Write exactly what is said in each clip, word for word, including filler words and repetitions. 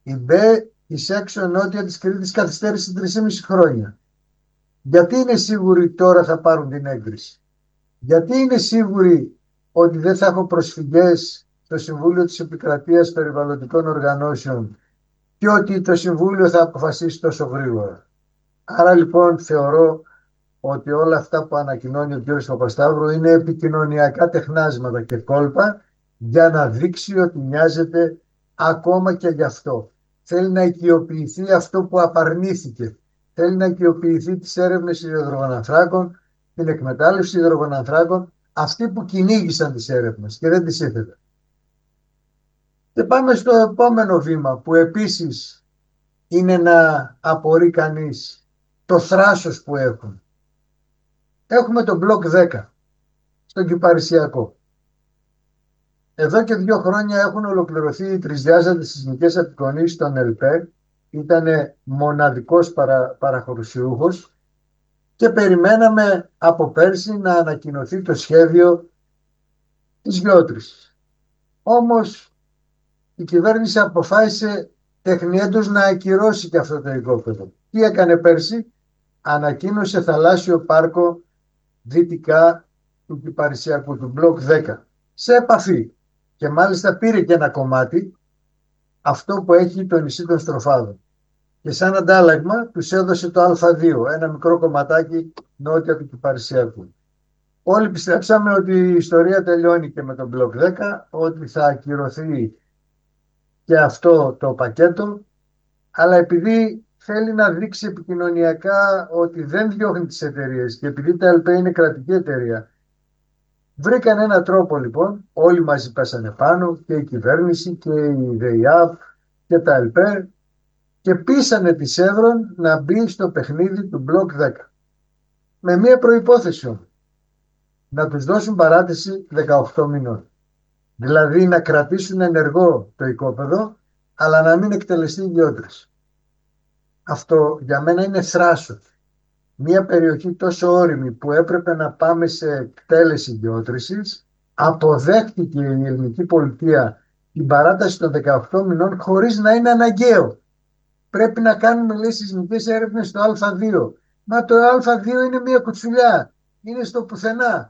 Η ΜΠΕ εισέξω νότια της Κρήτης καθυστέρησε τρία και μισό χρόνια. Γιατί είναι σίγουροι τώρα θα πάρουν την έγκριση? Γιατί είναι σίγουροι ότι δεν θα έχω προσφυγές στο Συμβούλιο της Επικρατείας Περιβαλλοντικών Οργανώσεων και ότι το Συμβούλιο θα αποφασίσει τόσο γρήγορα? Άρα λοιπόν θεωρώ ότι όλα αυτά που ανακοινώνει ο κ. Παπασταύρου είναι επικοινωνιακά τεχνάσματα και κόλπα για να δείξει ότι νοιάζεται ακόμα και γι' αυτό. Θέλει να οικειοποιηθεί αυτό που απαρνήθηκε. Θέλει να οικειοποιηθεί τις έρευνες υδρογονανθράκων, την εκμετάλλευση υδρογονανθράκων, αυτοί που κυνήγησαν τις έρευνες και δεν τις ήθελε. Και πάμε στο επόμενο βήμα που επίσης είναι να απορεί κανείς το θράσος που έχουν. Έχουμε το μπλοκ δέκα στον Κυπαρισιακό. Εδώ και δύο χρόνια έχουν ολοκληρωθεί οι τρισδιάστατες σεισμικές απεικονίσεις των ΕΛΠΕ. Ήταν μοναδικός παρα, παραχωρησιούχος και περιμέναμε από πέρσι να ανακοινωθεί το σχέδιο της γεώτρησης. Όμως η κυβέρνηση αποφάσισε τεχνιέντος να ακυρώσει και αυτό το οικόπεδο. Τι έκανε πέρσι? Ανακοίνωσε θαλάσσιο πάρκο δυτικά του Κυπαρισιακού, του μπλοκ δέκα, σε επαφή. Και μάλιστα πήρε και ένα κομμάτι, αυτό που έχει το νησί των Στροφάδων. Και σαν αντάλλαγμα τους έδωσε το Α δύο, ένα μικρό κομματάκι νότια του Κυπαρισιακού. Όλοι πιστέψαμε ότι η ιστορία τελειώνει και με τον μπλοκ δέκα, ότι θα ακυρωθεί και αυτό το πακέτο, αλλά επειδή θέλει να δείξει επικοινωνιακά ότι δεν διώχνει τις εταιρείες και επειδή τα ΕΛΠΕ είναι κρατική εταιρεία, βρήκαν έναν τρόπο λοιπόν, όλοι μαζί πέσανε πάνω, και η κυβέρνηση και η ΔΕΙΑΒ και τα ΕΛΠΕ, και πείσανε τη Σεύρον να μπει στο παιχνίδι του μπλοκ δέκα. Με μία προϋπόθεση όμως, να τους δώσουν παράτηση δεκαοκτώ μηνών. Δηλαδή να κρατήσουν ενεργό το οικόπεδο, αλλά να μην εκτελεστεί η γεώτρηση. Αυτό για μένα είναι θράσος. Μια περιοχή τόσο όριμη που έπρεπε να πάμε σε εκτέλεση γεώτρησης, αποδέχτηκε η ελληνική πολιτεία την παράταση των δεκαοκτώ μηνών χωρίς να είναι αναγκαίο. Πρέπει να κάνουμε, λέει, σεισμικές έρευνες στο Α δύο. Μα το Α δύο είναι μια κουτσουλιά. Είναι στο πουθενά.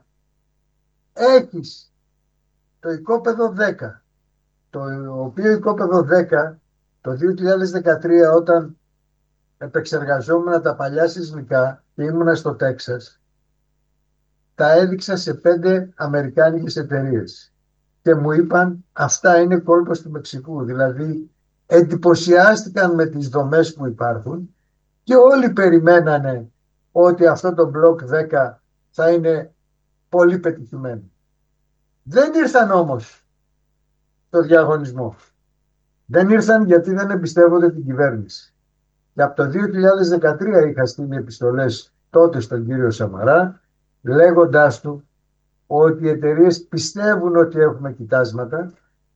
Έχεις το οικόπεδο δέκα. Το οποίο οικόπεδο δέκα το δύο χιλιάδες δεκατρία, όταν επεξεργαζόμουν τα παλιά σεισμικά και ήμουνα στο Τέξας, τα έδειξα σε πέντε αμερικάνικες εταιρείες και μου είπαν αυτά είναι κόλπος του Μεξικού. Δηλαδή εντυπωσιάστηκαν με τις δομές που υπάρχουν και όλοι περιμένανε ότι αυτό το μπλοκ δέκα θα είναι πολύ πετυχημένο. Δεν ήρθαν όμως στο διαγωνισμό. Δεν ήρθαν γιατί δεν εμπιστεύονται την κυβέρνηση. Και από το δύο χιλιάδες δεκατρία είχα στείλει επιστολές τότε στον κύριο Σαμαρά, λέγοντάς του ότι οι εταιρείες πιστεύουν ότι έχουμε κοιτάσματα,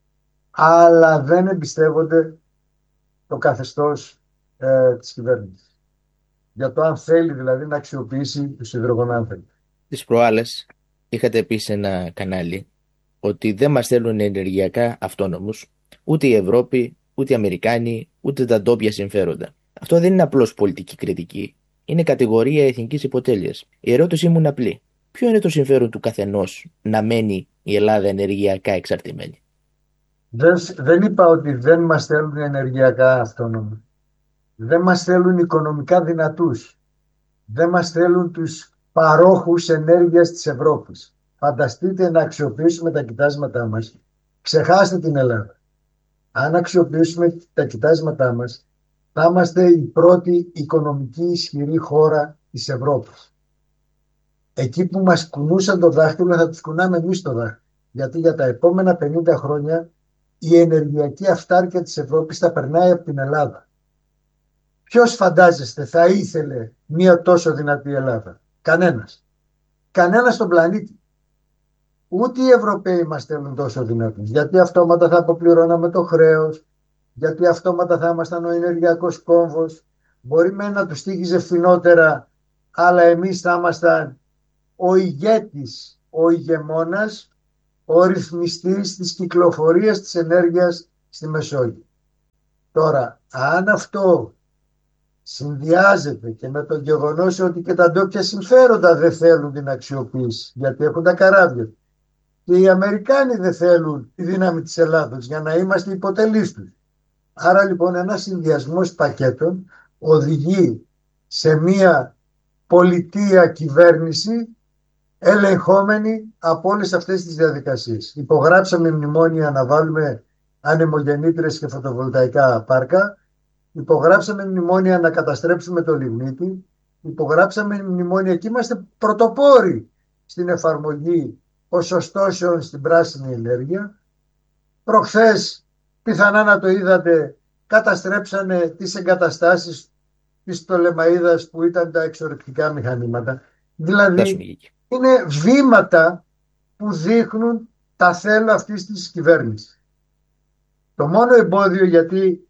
αλλά δεν εμπιστεύονται το καθεστώς ε, της κυβέρνησης. Για το αν θέλει δηλαδή να αξιοποιήσει τους υδρογονάνθρακες. Τις προάλλες είχατε πει σε ένα κανάλι ότι δεν μας θέλουν ενεργειακά αυτόνομους ούτε η Ευρώπη, ούτε οι Αμερικάνοι, ούτε τα ντόπια συμφέροντα. Αυτό δεν είναι απλώς πολιτική κριτική. Είναι κατηγορία εθνικής υποτέλειας. Η ερώτησή μου είναι απλή. Ποιο είναι το συμφέρον του καθενός να μένει η Ελλάδα ενεργειακά εξαρτημένη? Δεν, δεν είπα ότι δεν μας θέλουν ενεργειακά αυτόνομους. Δεν μας θέλουν οικονομικά δυνατούς. Δεν μας θέλουν τους παρόχους ενέργειας της Ευρώπης. Φανταστείτε να αξιοποιήσουμε τα κοιτάσματά μας. Ξεχάστε την Ελλάδα. Αν αξιοποιήσουμε τα κοιτάσματά μας, θα είμαστε η πρώτη οικονομική ισχυρή χώρα της Ευρώπης. Εκεί που μας κουνούσαν το δάχτυλο θα τους κουνάμε εμείς το δάχτυλο. Γιατί για τα επόμενα πενήντα χρόνια η ενεργειακή αυτάρκεια της Ευρώπης θα περνάει από την Ελλάδα. Ποιος φαντάζεστε θα ήθελε μία τόσο δυνατή Ελλάδα? Κανένας. Κανένας στον πλανήτη. Ούτε οι Ευρωπαίοι μας θέλουν τόσο δυνατούς. Γιατί αυτόματα θα αποπληρώναμε το χρέος, γιατί αυτόματα θα ήμασταν ο ενεργειακός κόμβος. Μπορεί με να τους στήγιζε φθηνότερα, αλλά εμείς θα ήμασταν ο ηγέτης, ο ηγεμόνας, ο ρυθμιστής της κυκλοφορίας της ενέργειας στη Μεσόγειο. Τώρα, αν αυτό συνδυάζεται και με το γεγονός ότι και τα ντόπια συμφέροντα δεν θέλουν την αξιοποίηση, γιατί έχουν τα καράβια, και οι Αμερικάνοι δεν θέλουν τη δύναμη της Ελλάδος για να είμαστε υποτελείς τους. Άρα λοιπόν ένας συνδυασμός πακέτων οδηγεί σε μια πολιτεία κυβέρνηση ελεγχόμενη από όλες αυτές τις διαδικασίες. Υπογράψαμε μνημόνια να βάλουμε ανεμογεννήτρες και φωτοβολταϊκά πάρκα, υπογράψαμε μνημόνια να καταστρέψουμε το λιγνίτη, υπογράψαμε μνημόνια και είμαστε πρωτοπόροι στην εφαρμογή ποσοστώσεων στην πράσινη ενέργεια. Προχθές, πιθανά να το είδατε, καταστρέψανε τις εγκαταστάσεις της Πτολεμαΐδας που ήταν τα εξορρυκτικά μηχανήματα. Δηλαδή είναι βήματα που δείχνουν τα θέλω αυτής της κυβέρνησης. Το μόνο εμπόδιο, γιατί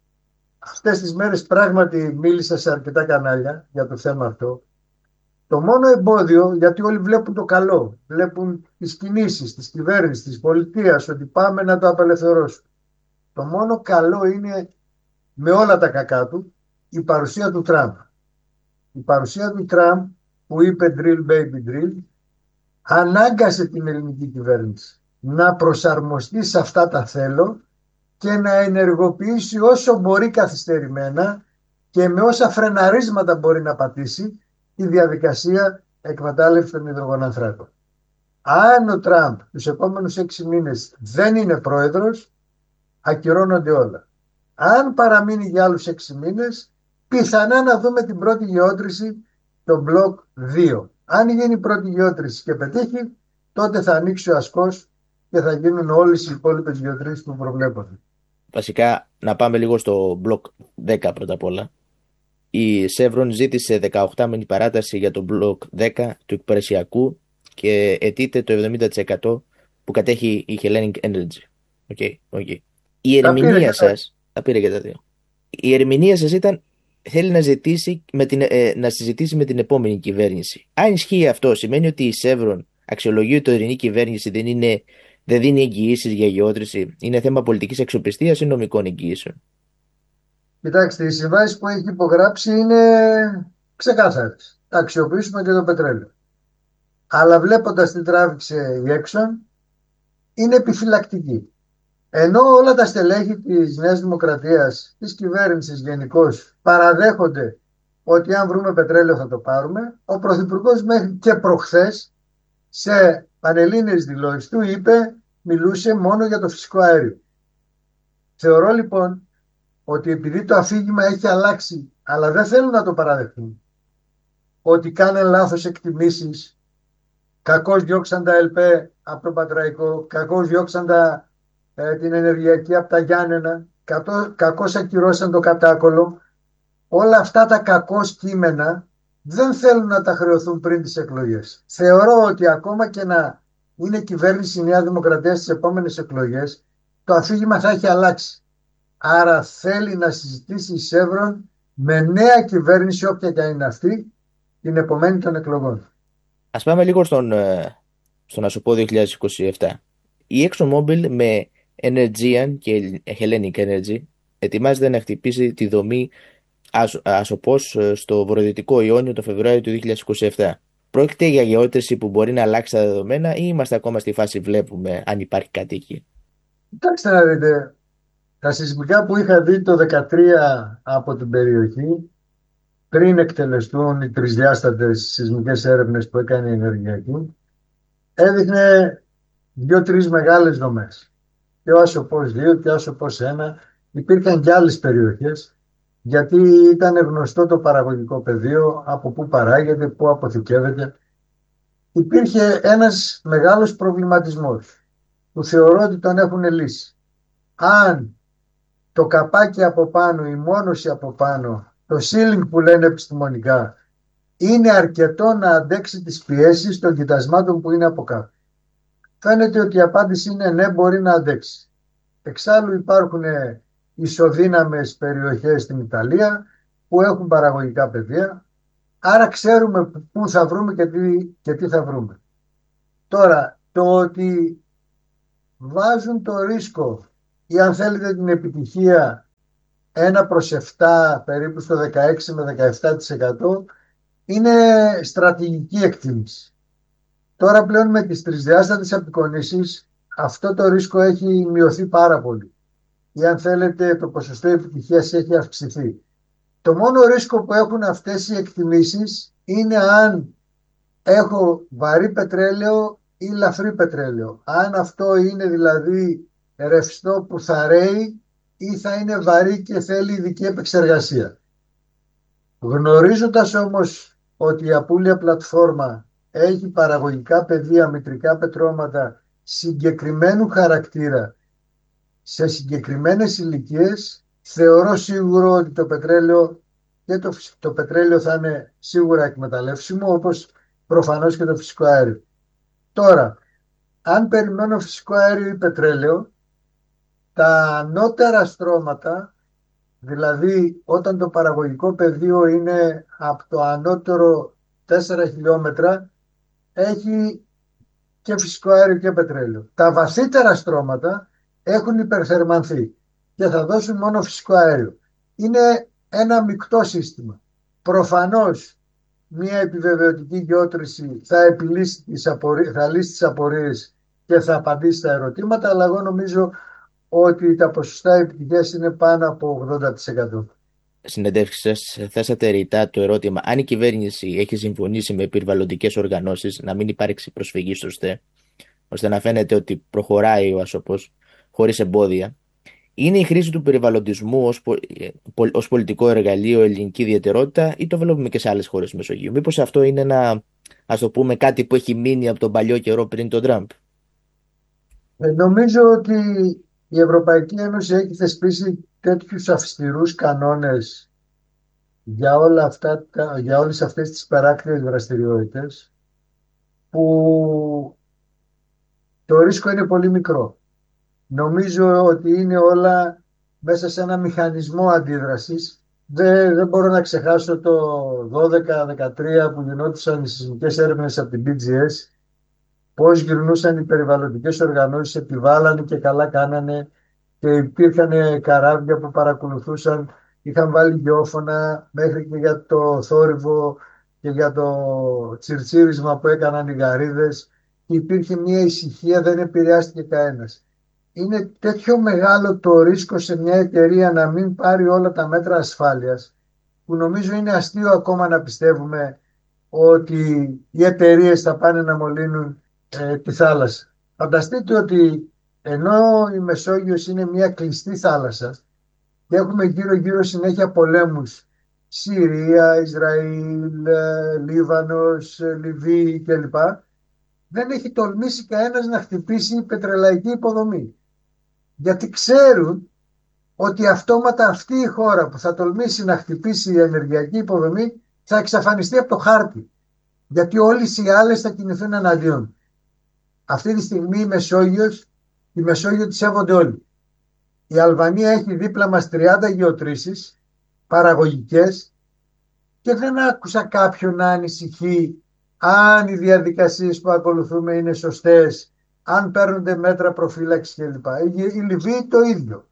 αυτές τις μέρες πράγματι μίλησα σε αρκετά κανάλια για το θέμα αυτό, το μόνο εμπόδιο, γιατί όλοι βλέπουν το καλό, βλέπουν τις κινήσεις της κυβέρνησης, της πολιτείας, ότι πάμε να το απελευθερώσουμε. Το μόνο καλό είναι, με όλα τα κακά του, η παρουσία του Τραμπ. Η παρουσία του Τραμπ που είπε drill baby drill ανάγκασε την ελληνική κυβέρνηση να προσαρμοστεί σε αυτά τα θέλω και να ενεργοποιήσει όσο μπορεί καθυστερημένα και με όσα φρεναρίσματα μπορεί να πατήσει τη διαδικασία εκμετάλλευσης των υδρογονανθράκων. Αν ο Τραμπ τους επόμενους έξι μήνες δεν είναι πρόεδρος, ακυρώνονται όλα. Αν παραμείνει για άλλους έξι μήνες, πιθανά να δούμε την πρώτη γεώτρηση το μπλοκ δύο. Αν γίνει η πρώτη γεώτρηση και πετύχει, τότε θα ανοίξει ο ασκός και θα γίνουν όλες οι υπόλοιπες γεωτρήσεις που προβλέπονται. Βασικά, να πάμε λίγο στο μπλοκ δέκα πρώτα απ' όλα. Η Chevron ζήτησε δεκαοκτάμηνη παράταση για το μπλοκ δέκα του υπηρεσιακού και αιτείται το εβδομήντα τοις εκατό που κατέχει η Hellenic Energy. Okay, okay. Η ερμηνεία σας, τα πήρε και τα δύο. Η ερμηνεία σας ήταν, θέλει να, ζητήσει με την, ε, να συζητήσει με την επόμενη κυβέρνηση. Αν ισχύει αυτό, σημαίνει ότι η Chevron αξιολογεί ότι η τωρινή κυβέρνηση δεν, είναι, δεν δίνει εγγυήσεις για γεώτρηση. Είναι θέμα πολιτικής αξιοπιστίας ή νομικών εγγυήσεων? Κοιτάξτε, οι συμβάσεις που έχει υπογράψει είναι ξεκάθαρες. Θα αξιοποιήσουμε και το πετρέλαιο. Αλλά βλέποντας τι τράβηξε η Exxon, είναι επιφυλακτική. Ενώ όλα τα στελέχη της Νέας Δημοκρατίας, της κυβέρνησης γενικώς, παραδέχονται ότι αν βρούμε πετρέλαιο θα το πάρουμε, ο Πρωθυπουργός μέχρι και προχθές σε πανελλήνιες δηλώσεις του είπε, μιλούσε μόνο για το φυσικό αέριο. Θεωρώ λοιπόν ότι επειδή το αφήγημα έχει αλλάξει, αλλά δεν θέλουν να το παραδεχτούν, ότι κάνουν λάθος εκτιμήσεις, κακώς διώξαν τα ΕΛΠΕ από τον Πατραϊκό, κακώς διώξαν τα, ε, την ενεργειακή από τα Γιάννενα, κακώς, κακώς ακυρώσαν το Κατάκολο, όλα αυτά τα κακώς κείμενα δεν θέλουν να τα χρεωθούν πριν τις εκλογές. Θεωρώ ότι ακόμα και να είναι κυβέρνηση η Νέα Δημοκρατία στις επόμενες εκλογές, το αφήγημα θα έχει αλλάξει. Άρα θέλει να συζητήσει η Chevron με νέα κυβέρνηση, όποια και είναι αυτή, την επομένη των εκλογών. Ας πάμε λίγο στον, στον Ασωπό δύο χιλιάδες είκοσι επτά. Η ExxonMobil με Energean και Hellenic Energy ετοιμάζεται να χτυπήσει τη δομή Ασωπός στο βορειοδυτικό Ιόνιο το Φεβρουάριο του δύο χιλιάδες είκοσι επτά. Πρόκειται για γεώτρηση που μπορεί να αλλάξει τα δεδομένα ή είμαστε ακόμα στη φάση βλέπουμε αν υπάρχει κάτι εκεί? Κοιτάξτε να δείτε, τα σεισμικά που είχα δει το δύο χιλιάδες δεκατρία από την περιοχή, πριν εκτελεστούν οι τρισδιάστατες σεισμικές έρευνες που έκανε η Ενεργειακή, έδειχνε δύο-τρεις μεγάλες δομές. Και ο Ασωπός δύο και ο Ασωπός ένα. Υπήρχαν και άλλες περιοχές, γιατί ήταν γνωστό το παραγωγικό πεδίο, από πού παράγεται, πού αποθηκεύεται. Υπήρχε ένας μεγάλος προβληματισμός, που θεωρώ ότι τον έχουν λύσει. Αν το καπάκι από πάνω, η μόνωση από πάνω, το ceiling που λένε επιστημονικά, είναι αρκετό να αντέξει τις πιέσεις των κοιτασμάτων που είναι από κάτω. Φαίνεται ότι η απάντηση είναι ναι, μπορεί να αντέξει. Εξάλλου υπάρχουν ισοδύναμες περιοχές στην Ιταλία που έχουν παραγωγικά πεδία, άρα ξέρουμε πού θα βρούμε και τι, και τι θα βρούμε. Τώρα, το ότι βάζουν το ρίσκο ή αν θέλετε την επιτυχία ένα προς επτά, περίπου στο δεκαέξι με δεκαεπτά τοις εκατό, είναι στρατηγική εκτίμηση. Τώρα πλέον με τις τρισδιάστατες απεικονίσεις αυτό το ρίσκο έχει μειωθεί πάρα πολύ. Ή αν θέλετε το ποσοστό επιτυχίας έχει αυξηθεί. Το μόνο ρίσκο που έχουν αυτές οι εκτιμήσεις είναι αν έχω βαρύ πετρέλαιο ή λαφρύ πετρέλαιο. Αν αυτό είναι δηλαδή ρευστό που θα ρέει ή θα είναι βαρύ και θέλει ειδική επεξεργασία. Γνωρίζοντας όμως ότι η Απούλια πλατφόρμα έχει παραγωγικά πεδία μητρικά πετρώματα συγκεκριμένου χαρακτήρα σε συγκεκριμένες ηλικίες, θεωρώ σίγουρο ότι το πετρέλαιο και το, το πετρέλαιο θα είναι σίγουρα εκμεταλλεύσιμο, όπως προφανώς και το φυσικό αέριο. Τώρα, αν περιμένω φυσικό αέριο ή πετρέλαιο, τα ανώτερα στρώματα, δηλαδή όταν το παραγωγικό πεδίο είναι από το ανώτερο τέσσερα χιλιόμετρα, έχει και φυσικό αέριο και πετρέλαιο. Τα βαθύτερα στρώματα έχουν υπερθερμανθεί και θα δώσουν μόνο φυσικό αέριο. Είναι ένα μεικτό σύστημα. Προφανώς μια επιβεβαιωτική γεώτρηση θα, επιλύσει τις απορίες, θα λύσει τις απορίες και θα απαντήσει στα ερωτήματα, αλλά εγώ νομίζω ότι τα ποσοστά επιτυχίας είναι πάνω από ογδόντα τοις εκατό. Συνεντεύξεις σας θέσατε ρητά το ερώτημα αν η κυβέρνηση έχει συμφωνήσει με περιβαλλοντικές οργανώσεις να μην υπάρξει προσφυγή στο ΣΤΕ, ώστε να φαίνεται ότι προχωράει ο άσωπος χωρίς εμπόδια. Είναι η χρήση του περιβαλλοντισμού ως, ως πολιτικό εργαλείο ελληνική ιδιαιτερότητα ή το βλέπουμε και σε άλλες χώρες του Μεσογείου? Μήπως αυτό είναι ένα, ας το πούμε, κάτι που έχει μείνει από τον παλιό καιρό πριν τον Τραμπ? Ε, νομίζω ότι η Ευρωπαϊκή Ένωση έχει θεσπίσει τέτοιους αυστηρούς κανόνες για, όλα αυτά, για όλες αυτές τις παράκτιες δραστηριότητες που το ρίσκο είναι πολύ μικρό. Νομίζω ότι είναι όλα μέσα σε ένα μηχανισμό αντίδρασης. Δεν, δεν μπορώ να ξεχάσω το δώδεκα δεκατρία που γινόντουσαν οι σεισμικές έρευνες από την μπι τζι ες, πώς γυρνούσαν οι περιβαλλοντικές οργανώσεις, επιβάλλανε και καλά κάνανε και υπήρχαν καράβια που παρακολουθούσαν, είχαν βάλει γεώφωνα μέχρι και για το θόρυβο και για το τσιρτσίρισμα που έκαναν οι γαρίδες και υπήρχε μια ησυχία, δεν επηρεάστηκε κανένας. Είναι τέτοιο μεγάλο το ρίσκο σε μια εταιρεία να μην πάρει όλα τα μέτρα ασφάλειας, που νομίζω είναι αστείο ακόμα να πιστεύουμε ότι οι εταιρείες θα πάνε να μολύνουν ε, τη θάλασσα. Φανταστείτε ότι ενώ η Μεσόγειος είναι μια κλειστή θάλασσα και έχουμε γύρω-γύρω συνέχεια πολέμους, Συρία, Ισραήλ, ε, Λίβανος, ε, Λιβύη κλπ. Δεν έχει τολμήσει κανένας να χτυπήσει πετρελαϊκή υποδομή. Γιατί ξέρουν ότι αυτόματα αυτή η χώρα που θα τολμήσει να χτυπήσει η ενεργειακή υποδομή θα εξαφανιστεί από το χάρτη. Γιατί όλες οι άλλες θα κινηθούν εναντίον. Αυτή τη στιγμή η Μεσόγειος, η Μεσόγειο τη σέβονται όλοι. Η Αλβανία έχει δίπλα μας τριάντα γεωτρήσεις παραγωγικές και δεν άκουσα κάποιον να ανησυχεί αν οι διαδικασίες που ακολουθούμε είναι σωστές, αν παίρνονται μέτρα προφύλαξης κλπ. Η, η Λιβύη το ίδιο.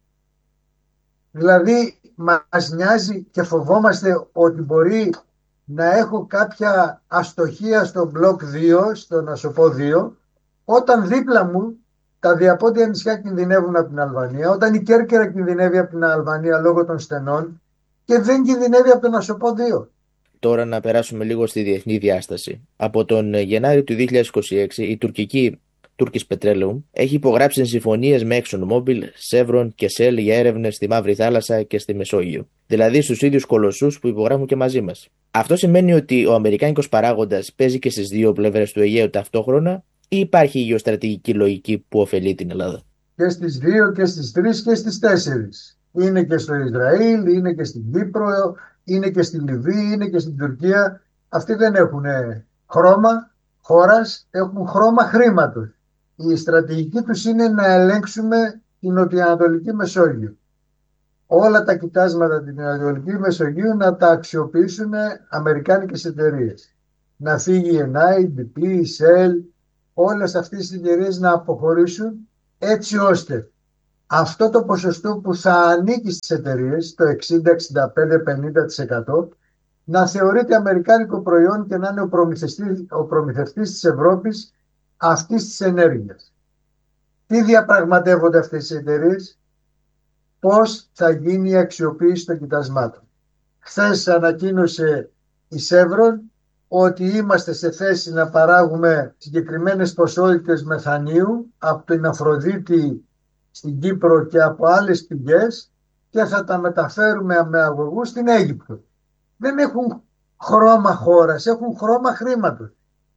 Δηλαδή μας νοιάζει και φοβόμαστε ότι μπορεί να έχω κάποια αστοχία στο μπλοκ δύο, στον Ασοπό δύο, όταν δίπλα μου τα διαπόντια νησιά κινδυνεύουν από την Αλβανία, όταν η Κέρκυρα κινδυνεύει από την Αλβανία λόγω των στενών και δεν κινδυνεύει από τον Ασοπό δύο. Τώρα να περάσουμε λίγο στη διεθνή διάσταση. Από τον Γενάρη του δύο χιλιάδες είκοσι έξι η τουρκική Turkish Petroleum έχει υπογράψει συμφωνίες με ExxonMobil, Chevron και Shell για έρευνες στη Μαύρη Θάλασσα και στη Μεσόγειο. Δηλαδή στους ίδιους κολοσσούς που υπογράφουν και μαζί μας. Αυτό σημαίνει ότι ο αμερικάνικος παράγοντας παίζει και στις δύο πλευρές του Αιγαίου ταυτόχρονα ή υπάρχει η γεωστρατηγική λογική που ωφελεί την Ελλάδα? Και στις δύο και στις τρεις και στις τέσσερις. Είναι και στο Ισραήλ, είναι και στην Κύπρο, είναι και στη Λιβύη, είναι και στην Τουρκία. Αυτοί δεν έχουν χρώμα χώρας, έχουν χρώμα χρήματος. Η στρατηγική τους είναι να ελέγξουμε την Νοτιοανατολική Μεσόγειο. Όλα τα κοιτάσματα την Ανατολική Μεσογείου να τα αξιοποιήσουν αμερικάνικες εταιρείες. Να φύγει η εν άι, η μπι πι, η Shell, όλες αυτές τις εταιρείες να αποχωρήσουν έτσι ώστε αυτό το ποσοστό που θα ανήκει στις εταιρείες, το εξήντα, εξήντα πέντε, πενήντα τοις εκατό, να θεωρείται αμερικάνικο προϊόν και να είναι ο προμηθευτής, ο προμηθευτής της Ευρώπης αυτής της ενέργειας. Τι διαπραγματεύονται αυτές οι εταιρείες? Πώς θα γίνει η αξιοποίηση των κοιτασμάτων. Χθες ανακοίνωσε η Chevron ότι είμαστε σε θέση να παράγουμε συγκεκριμένες ποσότητες μεθανίου από την Αφροδίτη στην Κύπρο και από άλλες πηγές και θα τα μεταφέρουμε με αγωγούς στην Αίγυπτο. Δεν έχουν χρώμα χώρας, έχουν χρώμα χρήματος.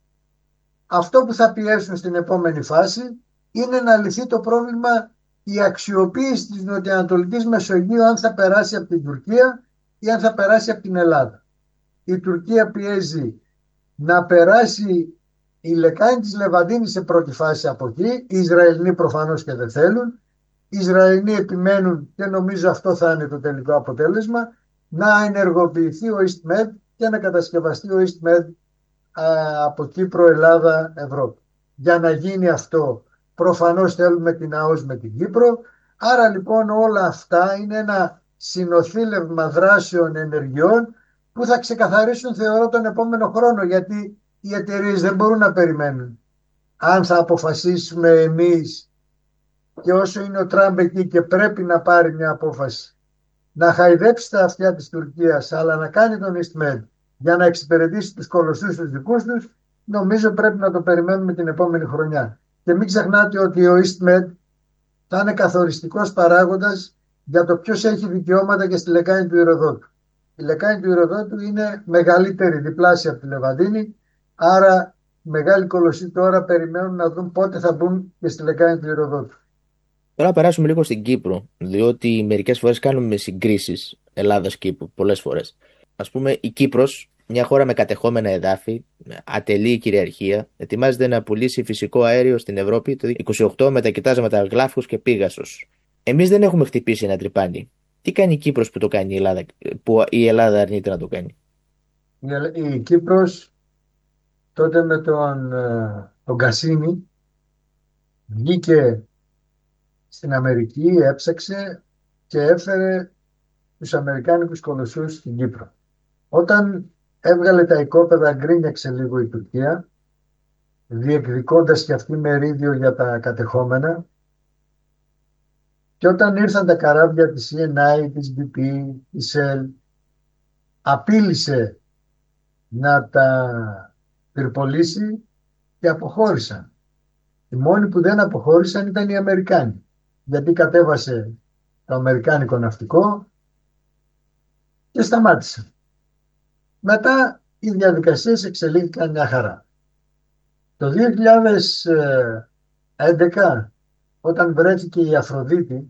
Αυτό που θα πιέσουν στην επόμενη φάση είναι να λυθεί το πρόβλημα η αξιοποίηση της νοτιοανατολικής Μεσογείου, αν θα περάσει από την Τουρκία ή αν θα περάσει από την Ελλάδα. Η Τουρκία πιέζει να περάσει η λεκάνη της Λεβαντίνης σε πρώτη φάση από εκεί. Οι Ισραηλοί προφανώς και δεν θέλουν. Οι Ισραηλοί επιμένουν και νομίζω αυτό θα είναι το τελικό αποτέλεσμα, να ενεργοποιηθεί ο EastMed και να κατασκευαστεί ο EastMed από Κύπρο, Ελλάδα, Ευρώπη. Για να γίνει αυτό προφανώς θέλουμε την ΑΟΣ με την Κύπρο. Άρα λοιπόν όλα αυτά είναι ένα συνοθήλευμα δράσεων ενεργειών που θα ξεκαθαρίσουν, θεωρώ, τον επόμενο χρόνο, γιατί οι εταιρείες δεν μπορούν να περιμένουν. Αν θα αποφασίσουμε εμείς, και όσο είναι ο Τραμπ εκεί και πρέπει να πάρει μια απόφαση, να χαϊδέψει τα αυτιά της Τουρκίας αλλά να κάνει τον EastMed για να εξυπηρετήσει τους κολοσσούς τους δικούς τους, νομίζω πρέπει να το περιμένουμε την επόμενη χρονιά. Και μην ξεχνάτε ότι ο EastMed θα είναι καθοριστικός παράγοντας για το ποιος έχει δικαιώματα και στη λεκάνη του Ηρωδότου. Η λεκάνη του Ηρωδότου είναι μεγαλύτερη, διπλάσια από τη Λεβαντίνη, άρα μεγάλοι κολοσσοί τώρα περιμένουν να δουν πότε θα μπουν και στη λεκάνη του Ηρωδότου. Τώρα περάσουμε λίγο στην Κύπρο, διότι μερικές φορές κάνουμε συγκρίσεις Ελλάδας-Κύπρου, πολλές φορές. Ας πούμε, η Κύπρος, μια χώρα με κατεχόμενα εδάφη, με ατελή κυριαρχία, ετοιμάζεται να πουλήσει φυσικό αέριο στην Ευρώπη το είκοσι οκτώ με τα κοιτάσματα Γλάφκος και Πίγασος. Εμείς δεν έχουμε χτυπήσει ένα τρυπάνι. Τι κάνει η Κύπρος που το κάνει η Ελλάδα, που η Ελλάδα αρνείται να το κάνει? Η Κύπρος τότε με τον, τον Κασίνη βγήκε στην Αμερική, έψαξε και έφερε τους Αμερικάνικους κολοσσούς στην Κύπρο. Όταν έβγαλε τα οικόπεδα, γκρίνιαξε λίγο η Τουρκία, διεκδικώντας και αυτή μερίδιο για τα κατεχόμενα, και όταν ήρθαν τα καράβια της σι εν άι, της μπι πι, της Shell, απείλησε να τα πυρπολίσει και αποχώρησαν. Οι μόνοι που δεν αποχώρησαν ήταν οι Αμερικάνοι, γιατί κατέβασε το αμερικάνικο ναυτικό και σταμάτησαν. Μετά οι διαδικασίες εξελίχθηκαν μια χαρά. Το δύο χιλιάδες έντεκα, όταν βρέθηκε η Αφροδίτη,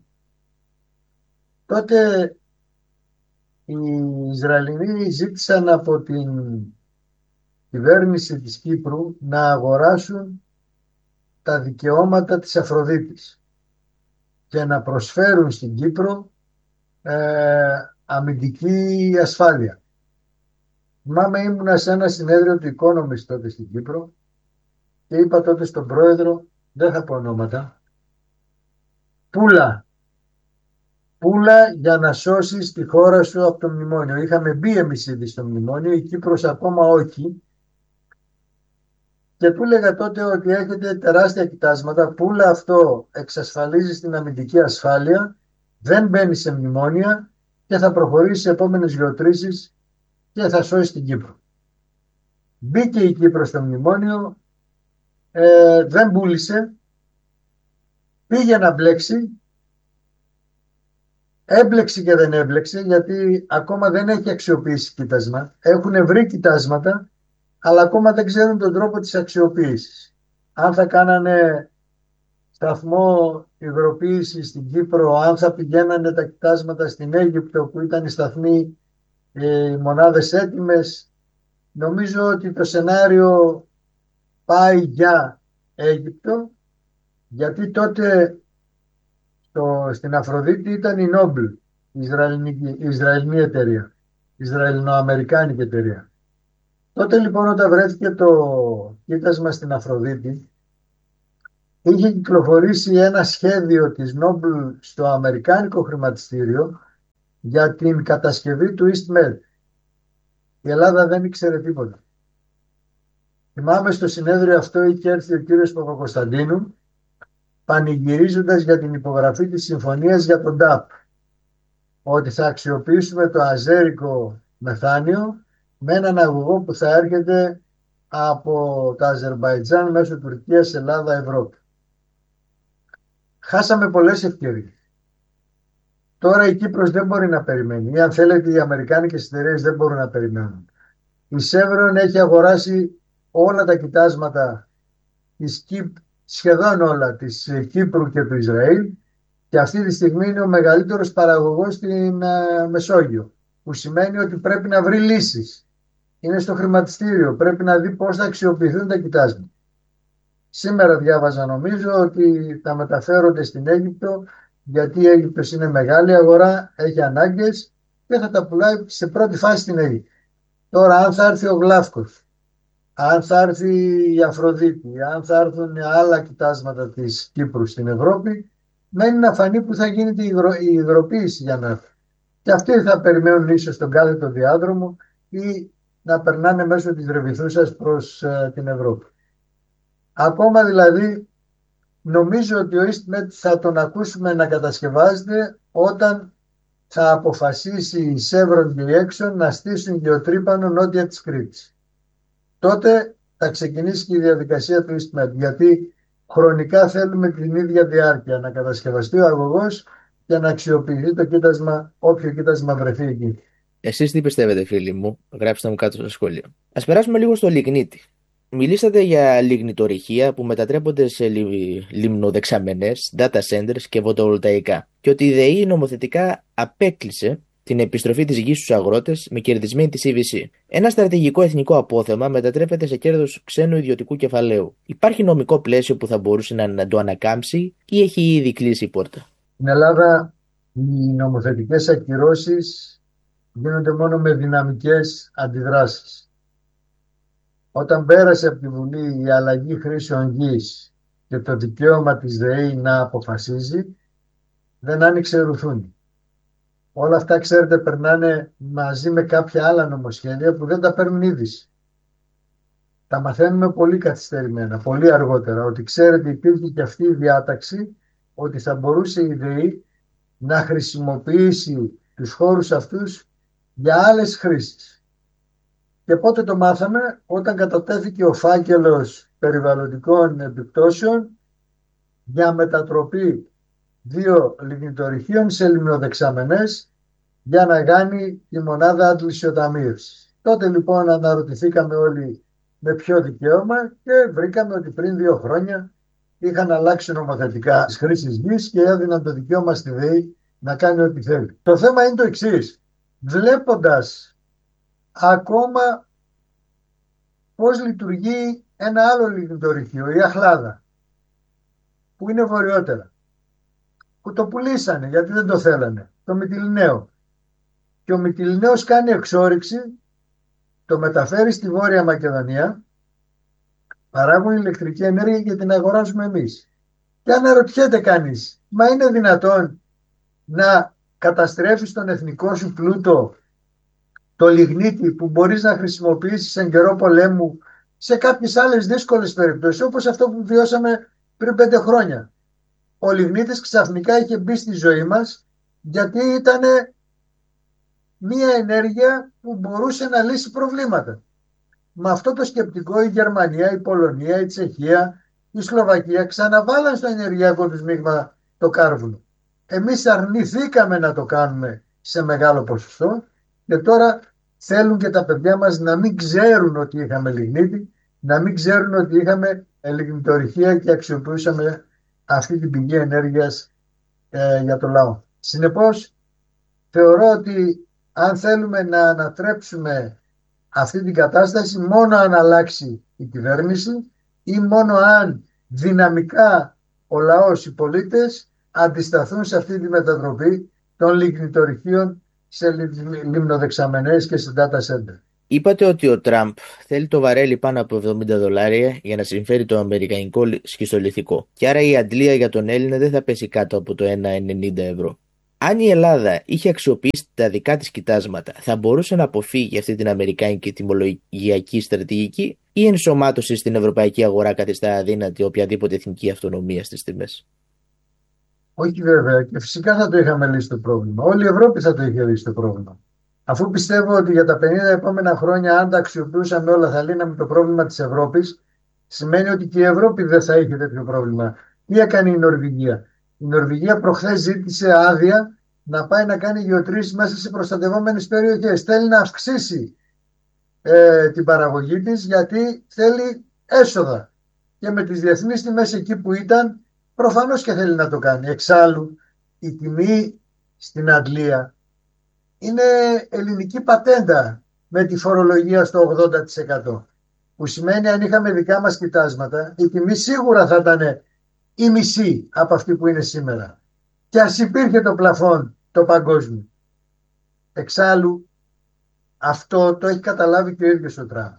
τότε οι Ισραηλινοί ζήτησαν από την κυβέρνηση της Κύπρου να αγοράσουν τα δικαιώματα της Αφροδίτης και να προσφέρουν στην Κύπρο ε, αμυντική ασφάλεια. Θυμάμαι, ήμουνα σε ένα συνέδριο του Economist τότε στην Κύπρο και είπα τότε στον πρόεδρο, δεν θα πω ονόματα, πούλα, πούλα για να σώσεις τη χώρα σου από το μνημόνιο. Είχαμε μπει εμείς ήδη στο μνημόνιο, η Κύπρος ακόμα όχι, και του έλεγα τότε ότι έχετε τεράστια κοιτάσματα, πούλα αυτό εξασφαλίζει την αμυντική ασφάλεια, δεν μπαίνει σε μνημόνια και θα προχωρήσει σε επόμενες γεωτρήσεις και θα σώσει την Κύπρο. Μπήκε η Κύπρος στο μνημόνιο, ε, δεν πούλησε, πήγε να μπλέξει, έμπλεξε και δεν έμπλεξε, γιατί ακόμα δεν έχει αξιοποιήσει κοίτασμα. Έχουν βρει κοιτάσματα, αλλά ακόμα δεν ξέρουν τον τρόπο της αξιοποίησης. Αν θα κάνανε σταθμό υγροποίησης στην Κύπρο, αν θα πηγαίνανε τα κοιτάσματα στην Αίγυπτο που ήταν οι σταθμοί, οι μονάδες έτοιμες, νομίζω ότι το σενάριο πάει για Αίγυπτο, γιατί τότε στο, στην Αφροδίτη ήταν η Noble, η Ισραηλινή, η Ισραηλινή εταιρεία, η Ισραηλινο-Αμερικάνικη εταιρεία. Τότε λοιπόν όταν βρέθηκε το κοίτασμα στην Αφροδίτη, είχε κυκλοφορήσει ένα σχέδιο της Noble στο αμερικάνικο χρηματιστήριο για την κατασκευή του EastMed. Η Ελλάδα δεν ήξερε τίποτα. Θυμάμαι στο συνέδριο αυτό είχε έρθει ο κύριος Παπακοσταντίνου πανηγυρίζοντας για την υπογραφή της συμφωνίας για τον ΤΑΠ, ότι θα αξιοποιήσουμε το αζέρικο μεθάνιο με έναν αγωγό που θα έρχεται από το Αζερμπαϊτζάν μέσω Τουρκίας, Ελλάδα, Ευρώπη. Χάσαμε πολλές ευκαιρίες. Τώρα η Κύπρος δεν μπορεί να περιμένει. Ή αν θέλετε οι αμερικάνικες εταιρείες δεν μπορούν να περιμένουν. Η Chevron έχει αγοράσει όλα τα κοιτάσματα της Κύπ, σχεδόν όλα της Κύπρου και του Ισραήλ, και αυτή τη στιγμή είναι ο μεγαλύτερος παραγωγός στην uh, Μεσόγειο, που σημαίνει ότι πρέπει να βρει λύσεις. Είναι στο χρηματιστήριο, πρέπει να δει πώς θα αξιοποιηθούν τα κοιτάσματα. Σήμερα διάβαζα νομίζω ότι τα μεταφέρονται στην Αίγυπτο, γιατί η Αίγυπτος είναι μεγάλη αγορά, έχει ανάγκες και θα τα πουλάει σε πρώτη φάση στην Αίγυπτο. Τώρα αν θα έρθει ο Γλάφκος, αν θα έρθει η Αφροδίτη, αν θα έρθουν άλλα κοιτάσματα της Κύπρου στην Ευρώπη, μένει να φανεί που θα γίνεται η, υγρο, η υγροποίηση για να έρθει. Και αυτοί θα περιμένουν ίσως τον κάθετο διάδρομο ή να περνάνε μέσω της Ρεβιθούσας προς uh, την Ευρώπη. Ακόμα δηλαδή νομίζω ότι ο EastMed θα τον ακούσουμε να κατασκευάζεται όταν θα αποφασίσει η Chevron και η Exxon να στήσουν γεωτρύπανο νότια της Κρήτης. Τότε θα ξεκινήσει και η διαδικασία του EastMed, γιατί χρονικά θέλουμε την ίδια διάρκεια να κατασκευαστεί ο αγωγός και να αξιοποιηθεί το κοίτασμα, όποιο κοίτασμα βρεθεί εκεί. Εσείς τι πιστεύετε, φίλοι μου, γράψτε μου κάτω στο σχόλιο. Ας περάσουμε λίγο στο λιγνίτη. Μιλήσατε για λιγνητορυχεία που μετατρέπονται σε λι... λιμνοδεξαμενές, data centers και φωτοβολταϊκά, και ότι η ΔΕΗ νομοθετικά απέκλεισε την επιστροφή της γης στους αγρότες με κερδισμένη τη σι βι σι. Ένα στρατηγικό εθνικό απόθεμα μετατρέπεται σε κέρδος ξένου ιδιωτικού κεφαλαίου. Υπάρχει νομικό πλαίσιο που θα μπορούσε να, να το ανακάμψει ή έχει ήδη κλείσει η πόρτα? Στην Ελλάδα οι νομοθετικές ακυρώσεις γίνονται μόνο με δυναμικές αντιδράσεις. Όταν πέρασε από τη Βουλή η αλλαγή χρήσεων γης και το δικαίωμα της ΔΕΗ να αποφασίζει, δεν άνοιξε ρουθούνη. Όλα αυτά, ξέρετε, περνάνε μαζί με κάποια άλλα νομοσχέδια που δεν τα παίρνουν είδηση. Τα μαθαίνουμε πολύ καθυστερημένα, πολύ αργότερα, ότι ξέρετε υπήρχε και αυτή η διάταξη ότι θα μπορούσε η ΔΕΗ να χρησιμοποιήσει τους χώρους αυτούς για άλλες χρήσεις. Και πότε το μάθαμε? Όταν κατατέθηκε ο φάκελος περιβαλλοντικών επιπτώσεων για μετατροπή δύο λιγνητορυχείων σε λιμνοδεξαμενές για να κάνει η μονάδα αντλησιοταμείευσης. Τότε λοιπόν αναρωτηθήκαμε όλοι με ποιο δικαίωμα και βρήκαμε ότι πριν δύο χρόνια είχαν αλλάξει νομοθετικά τις χρήσεις γης και έδιναν το δικαίωμα στη ΔΕΗ να κάνει ό,τι θέλει. Το θέμα είναι το εξής. Βλέποντας ακόμα πώς λειτουργεί ένα άλλο λιγνητορυχείο, η Αχλάδα, που είναι βορειότερα, που το πουλήσανε γιατί δεν το θέλανε, το Μυτιληναίο. Και ο Μυτιληναίος κάνει εξόρυξη, το μεταφέρει στη Βόρεια Μακεδονία, παράγουν ηλεκτρική ενέργεια και την αγοράζουμε εμείς. Και αναρωτιέται κανείς, μα είναι δυνατόν να καταστρέφεις τον εθνικό σου πλούτο, το λιγνίτη που μπορείς να χρησιμοποιήσεις εν καιρό πολέμου σε κάποιες άλλες δύσκολες περιπτώσεις, όπως αυτό που βιώσαμε πριν πέντε χρόνια. Ο λιγνίτης ξαφνικά είχε μπει στη ζωή μας γιατί ήταν μία ενέργεια που μπορούσε να λύσει προβλήματα. Με αυτό το σκεπτικό η Γερμανία, η Πολωνία, η Τσεχία, η Σλοβακία ξαναβάλαν στο ενεργειακό τους μείγμα το κάρβουνο. Εμείς αρνηθήκαμε να το κάνουμε σε μεγάλο ποσοστό και τώρα θέλουν και τα παιδιά μας να μην ξέρουν ότι είχαμε λιγνίτη, να μην ξέρουν ότι είχαμε λιγνητορυχεία και αξιοποιούσαμε αυτή την πηγή ενέργειας ε, για το λαό. Συνεπώς, θεωρώ ότι αν θέλουμε να ανατρέψουμε αυτή την κατάσταση, μόνο αν αλλάξει η κυβέρνηση ή μόνο αν δυναμικά ο λαός, οι πολίτες αντισταθούν σε αυτή τη μετατροπή των λιγνητορυχείων σε λιμνοδεξαμενές και σε data center. Είπατε ότι ο Τραμπ θέλει το βαρέλι πάνω από εβδομήντα δολάρια για να συμφέρει το αμερικανικό σχιστολιθικό. Και άρα η αντλία για τον Έλληνα δεν θα πέσει κάτω από το ένα ενενήντα ευρώ. Αν η Ελλάδα είχε αξιοποιήσει τα δικά της κοιτάσματα, θα μπορούσε να αποφύγει αυτή την αμερικάνικη τιμολογιακή στρατηγική, ή η ενσωμάτωση στην ευρωπαϊκή αγορά καθιστά αδύνατη οποιαδήποτε εθνική αυτονομία στις τιμές? Όχι βέβαια, και φυσικά θα το είχαμε λύσει το πρόβλημα. Όλη η Ευρώπη θα το είχε λύσει το πρόβλημα. Αφού πιστεύω ότι για τα πενήντα επόμενα χρόνια, αν τα αξιοποιούσαμε όλα, θα λύναμε το πρόβλημα της Ευρώπης, σημαίνει ότι και η Ευρώπη δεν θα είχε τέτοιο πρόβλημα. Τι έκανε η Νορβηγία? Η Νορβηγία προχθές ζήτησε άδεια να πάει να κάνει γεωτρήσεις μέσα σε προστατευόμενες περιοχές. Θέλει να αυξήσει ε, την παραγωγή της, γιατί θέλει έσοδα. Και με τις διεθνείς τιμές εκεί που ήταν, προφανώς και θέλει να το κάνει. Εξάλλου, η τιμή στην αντλία είναι ελληνική πατέντα με τη φορολογία στο ογδόντα τοις εκατό. Που σημαίνει, αν είχαμε δικά μας κοιτάσματα, η τιμή σίγουρα θα ήταν η μισή από αυτή που είναι σήμερα. Και ας υπήρχε το πλαφόν το παγκόσμιο. Εξάλλου, αυτό το έχει καταλάβει και ο ίδιος ο Τραμπ.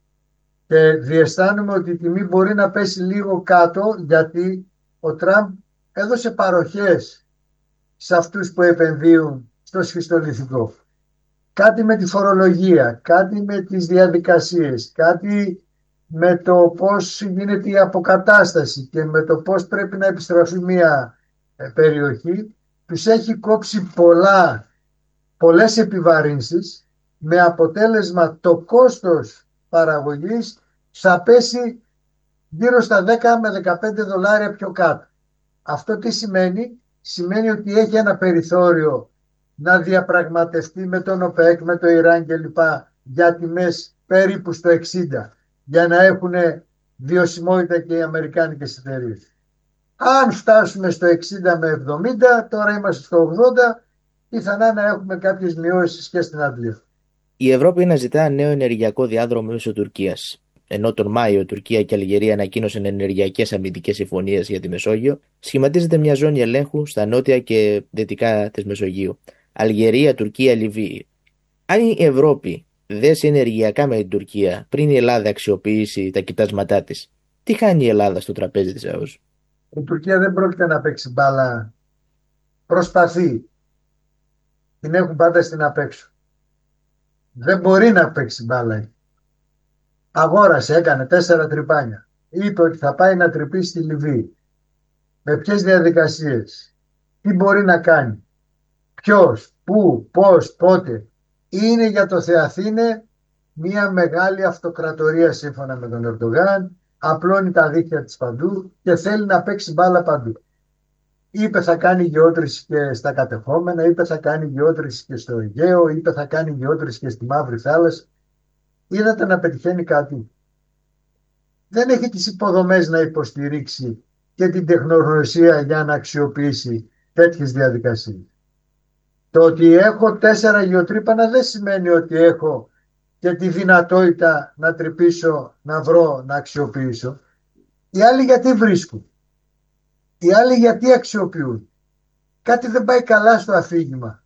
Και διαισθάνομαι ότι η τιμή μπορεί να πέσει λίγο κάτω, γιατί ο Τραμπ έδωσε παροχές σε αυτούς που επενδύουν στο σχιστολιθικό. Κάτι με τη φορολογία, κάτι με τις διαδικασίες, κάτι με το πώς γίνεται η αποκατάσταση και με το πώς πρέπει να επιστροφεί μια περιοχή. Τους έχει κόψει πολλά, πολλές επιβαρύνσεις, με αποτέλεσμα το κόστος παραγωγής θα πέσει γύρω στα δέκα με δεκαπέντε δολάρια πιο κάτω. Αυτό τι σημαίνει? Σημαίνει ότι έχει ένα περιθώριο να διαπραγματευτεί με τον ΟΠΕΚ, με το Ιράν κλπ. Για τιμές περίπου στο εξήντα, για να έχουν βιωσιμότητα και οι αμερικάνικες εταιρείες. Αν φτάσουμε στο εξήντα με εβδομήντα, τώρα είμαστε στο ογδόντα, πιθανά να έχουμε κάποιες μειώσεις και στην αντλία. Η Ευρώπη αναζητά νέο ενεργειακό διάδρομο μέσω Τουρκίας. Ενώ τον Μάιο Τουρκία και Αλγερία ανακοίνωσαν ενεργειακές αμυντικές συμφωνίες για τη Μεσόγειο, σχηματίζεται μια ζώνη ελέγχου στα νότια και δυτικά της Μεσογείου. Αλγερία, Τουρκία, Λιβύη. Αν η Ευρώπη δέσει ενεργειακά με την Τουρκία πριν η Ελλάδα αξιοποιήσει τα κοιτάσματά της, τι κάνει η Ελλάδα στο τραπέζι της ΑΟΣ? Η Τουρκία δεν πρόκειται να παίξει μπάλα. Προσπαθεί. Την έχουν πάντα στην απέξω. Δεν μπορεί να παίξει μπάλα. Αγόρασε, έκανε τέσσερα τρυπάνια. Είπε ότι θα πάει να τρυπήσει στη Λιβύη. Με ποιες διαδικασίες? Τι μπορεί να κάνει? Ποιος, πού, πώς, πότε? Είναι για το Θεαθήνε μια μεγάλη αυτοκρατορία σύμφωνα με τον Ερντογάν. Απλώνει τα δίχτυα της παντού και θέλει να παίξει μπάλα παντού. Είπε θα κάνει γεώτρηση και στα κατεχόμενα, είπε θα κάνει γεώτρηση και στο Αιγαίο, είπε θα κάνει γεώτρηση και στη Μαύρη Θάλασσα. Είδατε να πετυχαίνει κάτι? Δεν έχει τις υποδομές να υποστηρίξει και την τεχνογνωσία για να αξιοποιήσει τέτοιες διαδικασίες. Το ότι έχω τέσσερα γεωτρύπανα δεν σημαίνει ότι έχω και τη δυνατότητα να τρυπήσω, να βρω, να αξιοποιήσω. Οι άλλοι γιατί βρίσκουν? Οι άλλοι γιατί αξιοποιούν? Κάτι δεν πάει καλά στο αφήγημα.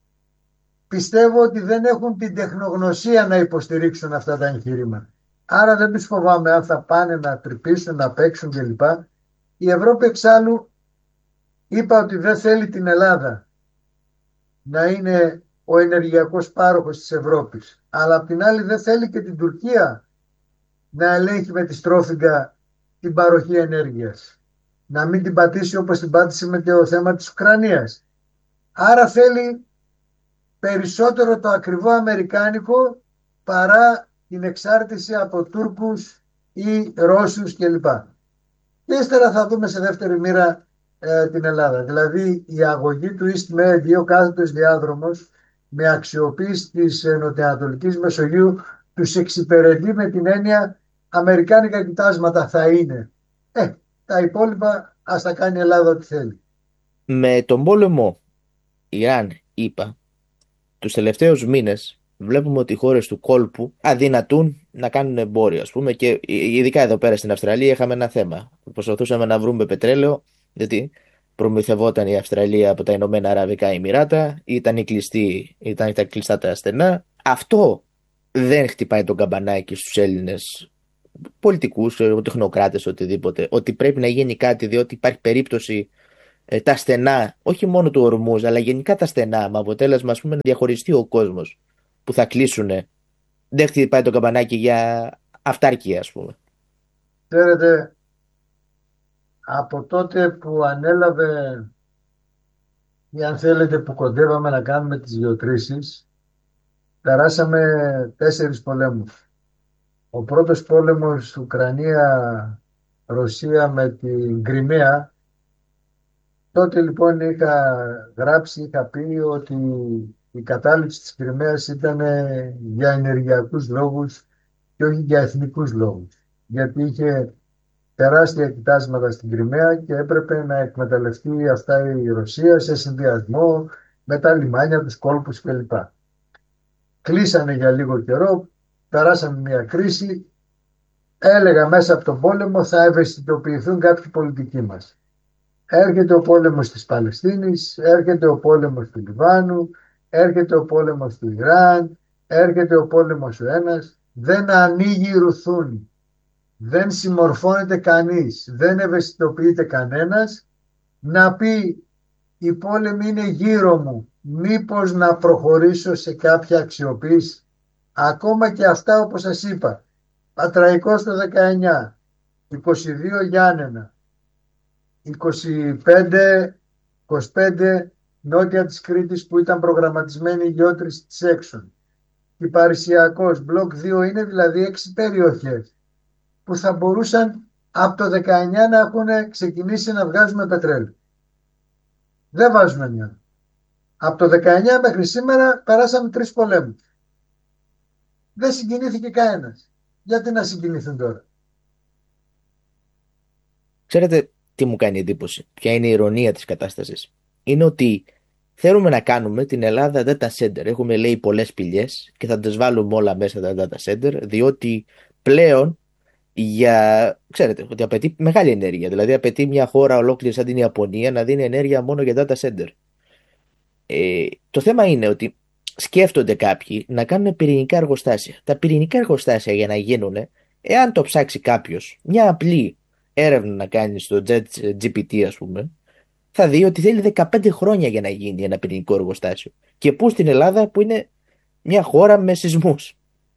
Πιστεύω ότι δεν έχουν την τεχνογνωσία να υποστηρίξουν αυτά τα εγχειρήματα. Άρα δεν τους φοβάμαι αν θα πάνε να τρυπήσουν, να παίξουν κλπ. Η Ευρώπη εξάλλου είπα ότι δεν θέλει την Ελλάδα να είναι ο ενεργειακός πάροχος της Ευρώπης. Αλλά απ' την άλλη δεν θέλει και την Τουρκία να ελέγχει με τη στρόφιγγα την παροχή ενέργειας. Να μην την πατήσει όπως την πάτησε με το θέμα της Ουκρανίας. Άρα θέλει περισσότερο το ακριβό αμερικάνικο παρά την εξάρτηση από Τούρκους ή Ρώσους κλπ. Και ύστερα θα δούμε σε δεύτερη μοίρα ε, την Ελλάδα. Δηλαδή η αγωγή του EastMed, δύο κάθετος διάδρομος, με αξιοποίηση της ε, νοτιοανατολικής Μεσογείου, τους εξυπηρετεί με την έννοια αμερικάνικα κοιτάσματα θα είναι. Ε, τα υπόλοιπα ας τα κάνει η Ελλάδα ό,τι θέλει. Με τον πόλεμο Ιράν, είπα, τους τελευταίους μήνες βλέπουμε ότι οι χώρες του κόλπου αδυνατούν να κάνουν εμπόριο, ας πούμε, και ειδικά εδώ πέρα στην Αυστραλία είχαμε ένα θέμα. Προσπαθούσαμε να βρούμε πετρέλαιο, γιατί προμηθευόταν η Αυστραλία από τα Ηνωμένα Αραβικά Εμιράτα, ήταν, η κλειστή, ήταν τα κλειστά τα στενά. Αυτό δεν χτυπάει τον καμπανάκι στους Έλληνες πολιτικούς, τεχνοκράτες, οτιδήποτε, ότι πρέπει να γίνει κάτι διότι υπάρχει περίπτωση ε, τα στενά, όχι μόνο του Ορμούζ, αλλά γενικά τα στενά, με αποτέλεσμα ας πούμε, να διαχωριστεί ο κόσμος που θα κλείσουν, δεν χτυπάει το καμπανάκι για αυτάρκεια, ας πούμε. Ξέρετε, από τότε που ανέλαβε, ή αν θέλετε που κοντεύαμε να κάνουμε τις γεωτρήσεις, περάσαμε τέσσερις πολέμους. Ο πρώτος πόλεμος Ουκρανία-Ρωσία με την Κριμαία. Τότε λοιπόν είχα γράψει, είχα πει ότι η κατάληψη της Κριμαίας ήταν για ενεργειακούς λόγους και όχι για εθνικούς λόγους. Γιατί είχε τεράστια κοιτάσματα στην Κριμαία και έπρεπε να εκμεταλλευτεί αυτά η Ρωσία σε συνδυασμό με τα λιμάνια, τους κόλπους κλπ. Κλείσανε για λίγο καιρό, περάσαμε μια κρίση. Έλεγα μέσα από τον πόλεμο θα ευαισθητοποιηθούν κάποιοι πολιτικοί μας. Έρχεται ο πόλεμος της Παλαιστίνης, έρχεται ο πόλεμος του Λιβάνου, έρχεται ο πόλεμος του Ιράν, έρχεται ο πόλεμος ο ένας. Δεν ανοίγει ρουθούνη, δεν συμμορφώνεται κανείς, δεν ευαισθητοποιείται κανένας να πει η πόλεμη είναι γύρω μου, μήπως να προχωρήσω σε κάποια αξιοποίηση. Ακόμα και αυτά όπως σας είπα, Πατραϊκός το δεκαεννιά, είκοσι δύο Γιάννενα, είκοσι πέντε, είκοσι πέντε νότια της Κρήτης που ήταν προγραμματισμένη η γεώτρηση της Έξον. Κυπαρισιακός, μπλοκ δύο είναι δηλαδή έξι περιοχές που θα μπορούσαν από το δεκαεννιά να έχουν ξεκινήσει να βγάζουμε πετρέλαιο. Δεν βάζουμε μια. Από το δεκαεννιά μέχρι σήμερα περάσαμε τρεις πολέμους. Δεν συγκινήθηκε κανένας. Γιατί να συγκινηθούν τώρα? Ξέρετε τι μου κάνει εντύπωση, ποια είναι η ηρωνία της κατάστασης? Είναι ότι θέλουμε να κάνουμε την Ελλάδα data center. Έχουμε λέει πολλές πηγές και θα τις βάλουμε όλα μέσα τα data center, διότι πλέον για, ξέρετε, ότι απαιτεί μεγάλη ενέργεια. Δηλαδή απαιτεί μια χώρα ολόκληρη σαν την Ιαπωνία να δίνει ενέργεια μόνο για data center. Ε, το θέμα είναι ότι σκέφτονται κάποιοι να κάνουν πυρηνικά εργοστάσια. Τα πυρηνικά εργοστάσια για να γίνουν, εάν το ψάξει κάποιος, μια απλή έρευνα να κάνει στο τζι πι τι ας πούμε, θα δει ότι θέλει δεκαπέντε χρόνια για να γίνει ένα πυρηνικό εργοστάσιο. Και πού? Στην Ελλάδα που είναι μια χώρα με σεισμούς.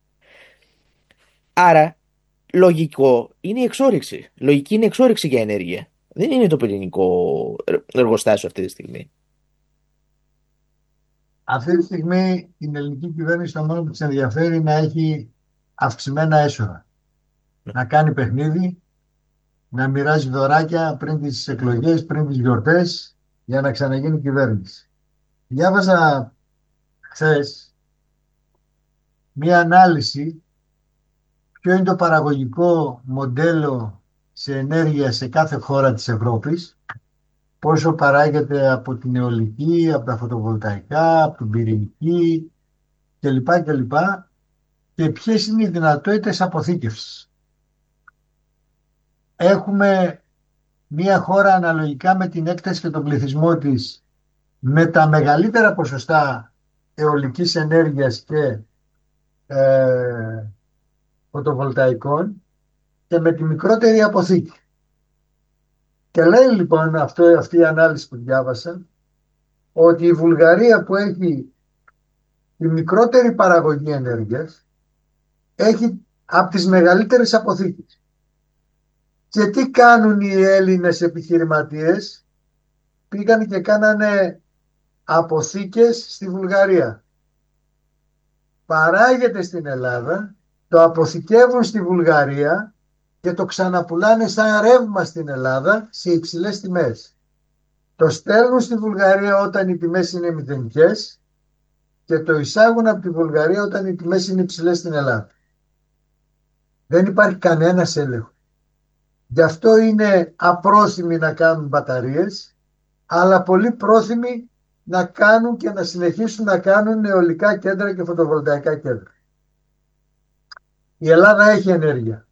Άρα λογικό είναι η εξόρυξη. Λογική είναι η εξόρυξη για ενέργεια. Δεν είναι το πυρηνικό εργοστάσιο αυτή τη στιγμή. Αυτή τη στιγμή την ελληνική κυβέρνηση το μόνο που της ενδιαφέρει να έχει αυξημένα έσοδα. Να κάνει παιχνίδι, να μοιράζει δωράκια πριν τις εκλογές, πριν τις γιορτές, για να ξαναγίνει κυβέρνηση. Διάβαζα χθες μία ανάλυση ποιο είναι το παραγωγικό μοντέλο σε ενέργεια σε κάθε χώρα της Ευρώπης, πόσο παράγεται από την αιωλική, από τα φωτοβολταϊκά, από την πυρηνική κλπ. κλπ. Και ποιες είναι οι δυνατότητες αποθήκευσης. Έχουμε μια χώρα αναλογικά με την έκταση και τον πληθυσμό της με τα μεγαλύτερα ποσοστά αιωλικής ενέργειας και ε, φωτοβολταϊκών και με τη μικρότερη αποθήκη. Και λέει λοιπόν αυτό, αυτή η ανάλυση που διάβασα, ότι η Βουλγαρία που έχει τη μικρότερη παραγωγή ενέργειας έχει από τις μεγαλύτερες αποθήκες. Και τι κάνουν οι Έλληνες επιχειρηματίες? Πήγαν και κάνανε αποθήκες στη Βουλγαρία. Παράγεται στην Ελλάδα, το αποθηκεύουν στη Βουλγαρία και το ξαναπουλάνε σαν ρεύμα στην Ελλάδα σε υψηλές τιμές. Το στέλνουν στη Βουλγαρία όταν οι τιμές είναι μηδενικές και το εισάγουν από τη Βουλγαρία όταν οι τιμές είναι υψηλές στην Ελλάδα. Δεν υπάρχει κανένας έλεγχος. Γι' αυτό είναι απρόθυμοι να κάνουν μπαταρίες, αλλά πολύ πρόθυμοι να κάνουν και να συνεχίσουν να κάνουν αιωλικά κέντρα και φωτοβολταϊκά κέντρα. Η Ελλάδα έχει ενέργεια.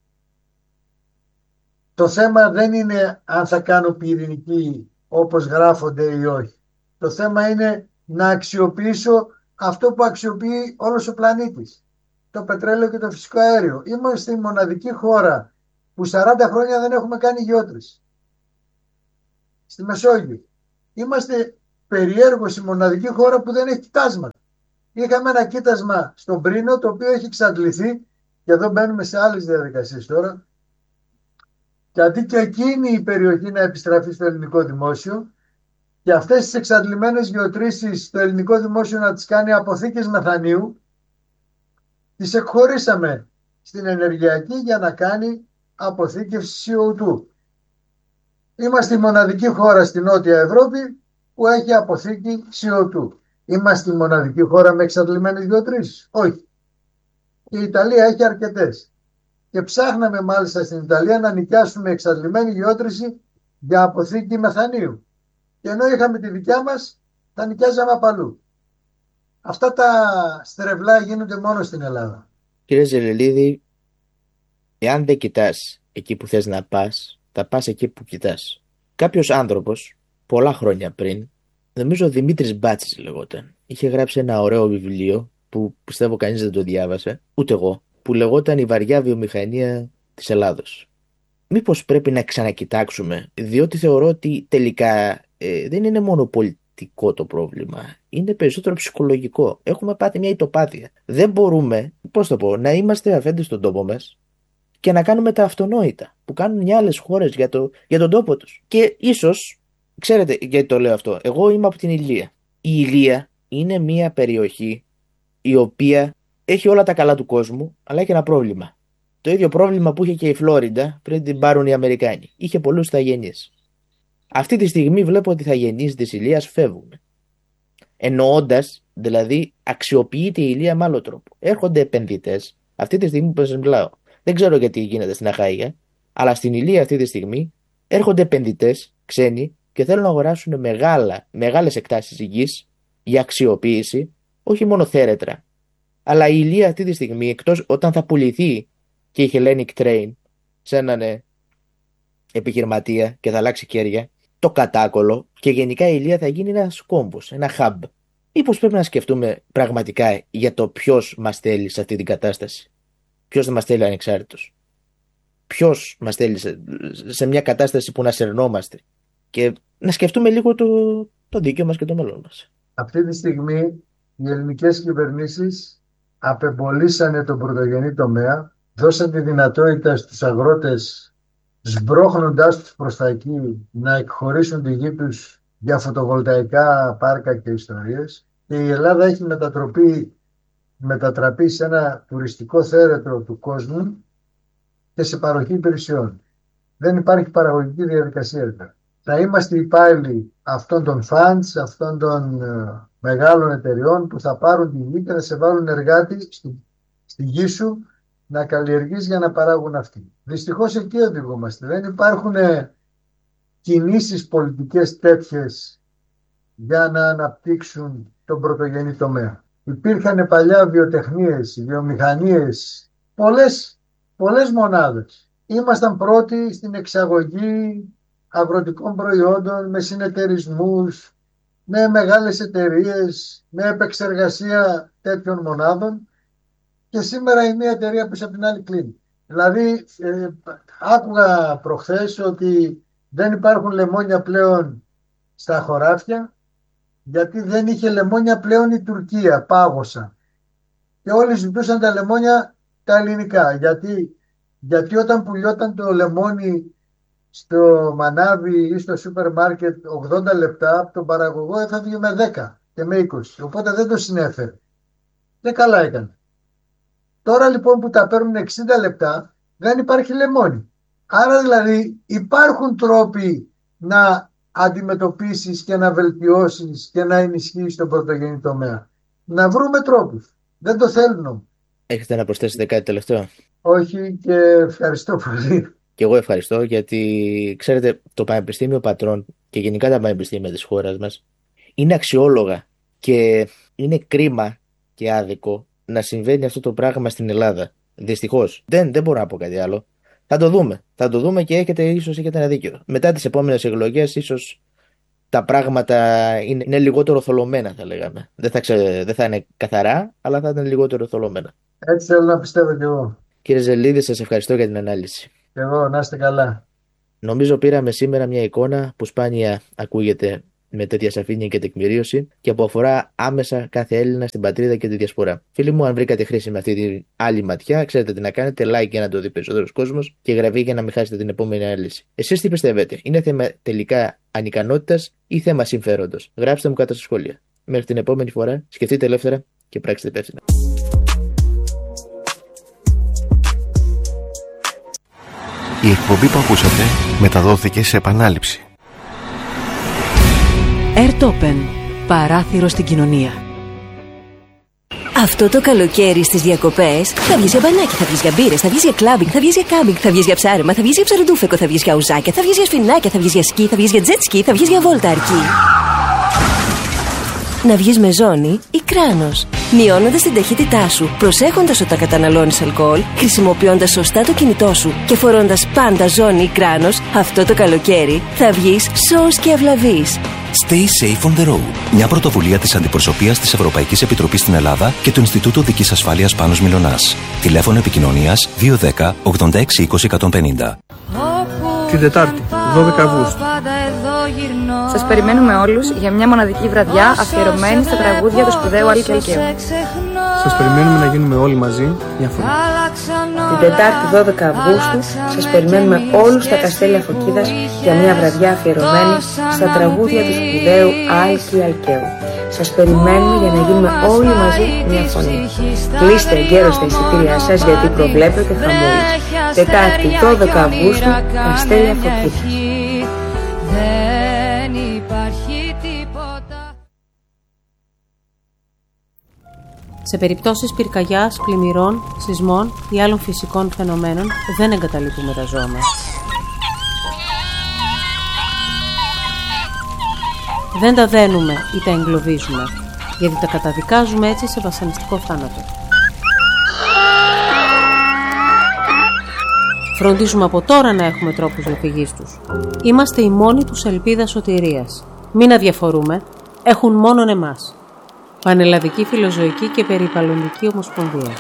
Το θέμα δεν είναι αν θα κάνω πυρηνική όπως γράφονται ή όχι. Το θέμα είναι να αξιοποιήσω αυτό που αξιοποιεί όλος ο πλανήτης. το πετρέλαιο και το φυσικό αέριο. Είμαστε η μοναδική χώρα που σαράντα χρόνια δεν έχουμε κάνει γεώτρηση. Στη Μεσόγειο. Είμαστε περιέργως η μοναδική χώρα που δεν έχει κοιτάσματα. Είχαμε ένα κοίτασμα στον Πρίνο, το οποίο έχει εξαντληθεί, και εδώ μπαίνουμε σε άλλες διαδικασίες τώρα, και αντί και εκείνη η περιοχή να επιστραφεί στο ελληνικό δημόσιο, και αυτές τις εξαντλημένες γεωτρήσεις το ελληνικό δημόσιο να τις κάνει αποθήκες μεθανίου, τις εκχωρήσαμε στην ενεργειακή για να κάνει αποθήκευση σι ο δύο. Είμαστε η μοναδική χώρα στην Νότια Ευρώπη που έχει αποθήκη σι ο δύο. Είμαστε η μοναδική χώρα με εξαντλημένες γεωτρήσεις? Όχι. Η Ιταλία έχει αρκετές. Και ψάχναμε μάλιστα στην Ιταλία να νοικιάσουμε εξαντλημένη γεώτρηση για αποθήκη μεθανίου. Και ενώ είχαμε τη δικιά μας, τα νοικιάζαμε απ' αλλού. Αυτά τα στρεβλά γίνονται μόνο στην Ελλάδα. Κύριε Ζελελίδη, εάν δεν κοιτάς εκεί που θες να πας, θα πας εκεί που κοιτάς. Κάποιος άνθρωπος, πολλά χρόνια πριν, νομίζω ο Δημήτρης Μπάτσης λεγόταν, είχε γράψει ένα ωραίο βιβλίο που πιστεύω κανείς δεν το διάβασε, ούτε εγώ, που λεγόταν «Η βαριά βιομηχανία της Ελλάδος». Μήπως πρέπει να ξανακοιτάξουμε, διότι θεωρώ ότι τελικά ε, δεν είναι μόνο πολιτικό το πρόβλημα, είναι περισσότερο ψυχολογικό. Έχουμε πάθει μια ητοπάθεια. Δεν μπορούμε, πώς το πω, να είμαστε αφέντες στον τόπο μας και να κάνουμε τα αυτονόητα που κάνουν οι άλλες χώρες για, το, για τον τόπο τους. Και ίσως, ξέρετε γιατί το λέω αυτό, εγώ είμαι από την Ηλία. Η Ηλία είναι μια περιοχή η οποία έχει όλα τα καλά του κόσμου, αλλά έχει ένα πρόβλημα. Το ίδιο πρόβλημα που είχε και η Φλόριντα πριν την πάρουν οι Αμερικάνοι. Είχε πολλούς ηθαγενείς. Αυτή τη στιγμή βλέπω ότι οι ηθαγενείς της Ηλίας φεύγουν. Εννοώντας, δηλαδή, αξιοποιείται η Ηλία με άλλο τρόπο. Έρχονται επενδυτές, αυτή τη στιγμή που σας μιλάω. Δεν ξέρω γιατί γίνεται στην Αχαΐα, αλλά στην Ηλία αυτή τη στιγμή έρχονται επενδυτές ξένοι και θέλουν να αγοράσουν μεγάλα, μεγάλες εκτάσεις γης για αξιοποίηση, όχι μόνο θέρετρα. Αλλά η Ηλία αυτή τη στιγμή, εκτός όταν θα πουληθεί και η Hellenic Train σε έναν ε, επιχειρηματία και θα αλλάξει κέρια, το κατάκολο και γενικά η Ηλία θα γίνει ένας κόμπος, ένα hub. Μήπως πρέπει να σκεφτούμε πραγματικά για το ποιος μας θέλει σε αυτή την κατάσταση. Ποιος δεν μας θέλει ανεξάρτητος. Ποιος μας θέλει σε, σε μια κατάσταση που να σερνόμαστε. Και να σκεφτούμε λίγο το, το δίκαιο μας και το μέλλον μας. Αυτή τη στιγμή οι ελληνικές κυβερνήσεις απεμπολίσανε τον πρωτογενή τομέα, δώσαν τη δυνατότητα στους αγρότες, σμπρώχνοντάς τους προς τα εκεί, να εκχωρήσουν τη γη τους για φωτοβολταϊκά πάρκα και ιστορίες. Και η Ελλάδα έχει μετατροπεί, μετατραπεί σε ένα τουριστικό θέρετρο του κόσμου και σε παροχή υπηρεσιών. Δεν υπάρχει παραγωγική διαδικασία εδώ. Θα είμαστε υπάλληλοι αυτών των funds, αυτών των uh, μεγάλων εταιριών που θα πάρουν τη γη και θα σε βάλουν εργάτη στη, στη γη σου να καλλιεργείς για να παράγουν αυτοί. Δυστυχώς εκεί οδηγούμαστε. Δεν υπάρχουν ε, κινήσεις πολιτικές τέτοιες για να αναπτύξουν τον πρωτογενή τομέα. Υπήρχαν παλιά βιοτεχνίες, βιομηχανίες, πολλές, πολλές μονάδες. Ήμασταν πρώτοι στην εξαγωγή αγροτικών προϊόντων, με συνεταιρισμούς, με μεγάλες εταιρείες, με επεξεργασία τέτοιων μονάδων, και σήμερα η μία εταιρεία πίσω από την άλλη κλείνει. Δηλαδή, ε, άκουγα προχθές ότι δεν υπάρχουν λεμόνια πλέον στα χωράφια, γιατί δεν είχε λεμόνια πλέον η Τουρκία, πάγωσα. Και όλοι ζητούσαν τα λεμόνια τα ελληνικά, γιατί, γιατί όταν πουλιόταν το λεμόνι στο μανάβι ή στο σούπερ μάρκετ ογδόντα λεπτά, από τον παραγωγό έφευγε με δέκα και με είκοσι. Οπότε δεν το συνέφερε. Και καλά έκανε. Τώρα λοιπόν που τα παίρνουν εξήντα λεπτά, δεν υπάρχει λεμόνι. Άρα δηλαδή υπάρχουν τρόποι να αντιμετωπίσεις και να βελτιώσεις και να ενισχύσεις τον πρωτογενή τομέα. Να βρούμε τρόπους. Δεν το θέλουν όμως. Έχετε να προσθέσετε κάτι τελευταίο? Όχι, και ευχαριστώ πολύ. Και εγώ ευχαριστώ, γιατί ξέρετε, το Πανεπιστήμιο Πατρών και γενικά τα πανεπιστήμια της χώρας μας είναι αξιόλογα και είναι κρίμα και άδικο να συμβαίνει αυτό το πράγμα στην Ελλάδα. Δυστυχώς. Δεν, δεν μπορώ να πω κάτι άλλο. Θα το δούμε. Θα το δούμε και έχετε, ίσως έχετε ένα δίκιο. Μετά τις επόμενες εκλογές ίσως τα πράγματα είναι, είναι λιγότερο θολωμένα, θα λέγαμε. Δεν θα, ξε, δεν θα είναι καθαρά, αλλά θα είναι λιγότερο θολωμένα. Έτσι θέλω να πιστεύω κι εγώ. Κύριε Ζελίδη, σας ευχαριστώ για την ανάλυση. Και εγώ, να είστε καλά. Νομίζω πήραμε σήμερα μια εικόνα που σπάνια ακούγεται με τέτοια σαφήνεια και τεκμηρίωση και που αφορά άμεσα κάθε Έλληνα στην πατρίδα και τη διασπορά. Φίλοι μου, αν βρήκατε χρήση με αυτή την άλλη ματιά, ξέρετε τι να κάνετε, like για να το δει περισσότερο κόσμος και γραβή για να μην χάσετε την επόμενη ανάλυση. Εσείς τι πιστεύετε, είναι θέμα τελικά ανικανότητας ή θέμα συμφέροντος? Γράψτε μου κάτω στα σχόλια. Μέχρι την επόμενη φορά, σκεφτείτε ελεύθερα και πράξτε υπεύθυνα. Η εκπομπή που ακούσατε μεταδόθηκε σε επανάληψη. Airtopen. Παράθυρο στην κοινωνία. Αυτό το καλοκαίρι στις διακοπές θα βγεις για μπανάκι, θα βγεις για μπύρες, θα βγεις για κλάμπινγκ, θα βγεις για κάμπινγκ, θα βγεις για ψάρεμα, θα βγεις για ψαροντούφεκο, θα βγεις για ουζάκια, θα βγεις για σφινάκια, θα βγεις για σκι, θα βγεις για jet ski, θα βγεις για βόλτα αρκή. Να βγεις με ζώνη ή κράνος, μειώνοντας την ταχύτητά σου, προσέχοντας όταν καταναλώνεις αλκοόλ, χρησιμοποιώντας σωστά το κινητό σου και φορώντας πάντα ζώνη ή κράνος, αυτό το καλοκαίρι θα βγεις σώος και αυλαβής. Stay safe on the road. Μια πρωτοβουλία της Αντιπροσωπείας της Ευρωπαϊκής Επιτροπής στην Ελλάδα και του Ινστιτούτου Δικής Ασφάλειας Πάνος Μιλωνάς. Τηλέφωνο επικοινωνίας δύο ένα μηδέν ογδόντα έξι είκοσι εκατόν πενήντα. Την Τετάρτη, δώδεκα Αυγούστου. Σας περιμένουμε όλους για μια μοναδική βραδιά αφιερωμένη στα τραγούδια του σπουδαίου Άλκη Αλκαίου. Σας περιμένουμε να γίνουμε όλοι μαζί μια φορά. Την Τετάρτη δώδεκα Αυγούστου σας περιμένουμε όλους στα Καστέλια Φωκίδας για μια βραδιά αφιερωμένη στα τραγούδια του σπουδαίου Άλκη Αλκαίου. Σας περιμένουμε για να γίνουμε όλοι μαζί μια φωνή. Κλείστε εγκαίρως τα εισιτήριά σας γιατί προβλέπετε χαμούλης. Τετάρτη δώδεκα Αυγούστου, Καστέλια Φωκίδας. Σε περιπτώσεις πυρκαγιάς, πλημμυρών, σεισμών ή άλλων φυσικών φαινομένων δεν εγκαταλείπουμε τα ζώα μας. Δεν τα δένουμε ή τα εγκλωβίζουμε, γιατί τα καταδικάζουμε έτσι σε βασανιστικό θάνατο. Φροντίζουμε από τώρα να έχουμε τρόπους διαφυγής τους. Είμαστε η μόνη τους ελπίδα σωτηρίας. Μην αδιαφορούμε, έχουν μόνον εμάς. Πανελλαδική Φιλοζωική και Περιβαλλοντική Ομοσπονδία.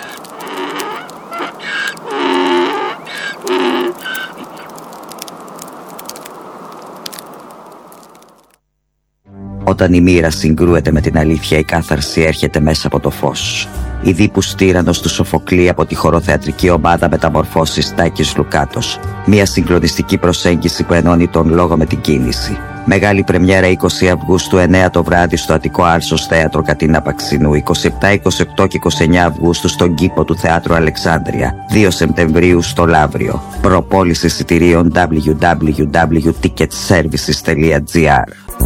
Όταν η μοίρα συγκρούεται με την αλήθεια, η κάθαρση έρχεται μέσα από το φως. Η Δίπους Τύραννος του Σοφοκλή από τη χοροθεατρική ομάδα Μεταμορφώσεις Τάκης Λουκάτος. Μια συγκλονιστική προσέγγιση που ενώνει τον λόγο με την κίνηση. Μεγάλη πρεμιέρα είκοσι Αυγούστου, εννέα το βράδυ στο Αττικό Άρσος Θέατρο Κατίνα Παξινού. είκοσι επτά, είκοσι οκτώ και είκοσι εννέα Αυγούστου στον κήπο του Θεάτρου Αλεξάνδρεια. δύο Σεπτεμβρίου στο Λαύριο. Προπόληση εισιτηρίων double-u double-u double-u τελεία ticket services τελεία gr.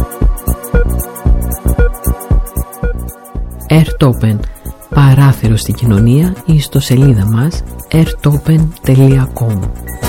Airtopen. Παράθυρο στην κοινωνία, ή στο σελίδα μας airtopen τελεία com.